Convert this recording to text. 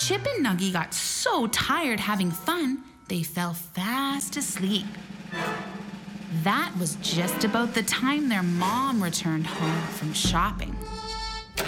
Chip and Nuggy got so tired having fun, they fell fast asleep. That was just about the time their mom returned home from shopping.